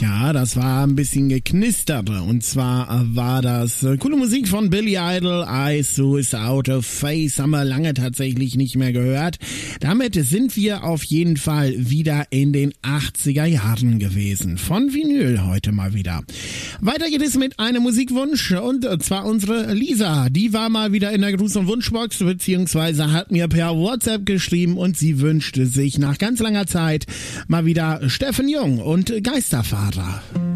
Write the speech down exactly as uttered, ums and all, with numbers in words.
Ja, das war ein bisschen geknistert. Und zwar war das äh, coole Musik von Billy Idol. Eyes Who's Out of Face haben wir lange tatsächlich nicht mehr gehört. Damit sind wir auf jeden Fall wieder in den achtziger Jahren gewesen. Von Vinyl heute mal wieder. Weiter geht es mit einem Musikwunsch. Und zwar unsere Lisa. Die war mal wieder in der Gruß- und Wunschbox, beziehungsweise hat mir per WhatsApp geschrieben und sie wünschte sich nach ganz langer Zeit mal wieder Steffen Jung und Geisterfahrer.